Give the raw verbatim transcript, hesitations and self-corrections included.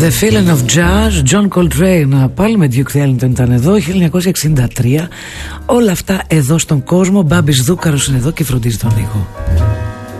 The Feeling of Jazz, John Coltrane. Πάλι με Duke Ellington ήταν εδώ, χίλια εννιακόσια εξήντα τρία. Όλα αυτά εδώ στον κόσμο. Μπάμπης Δούκαρος είναι εδώ και φροντίζει τον ήχο.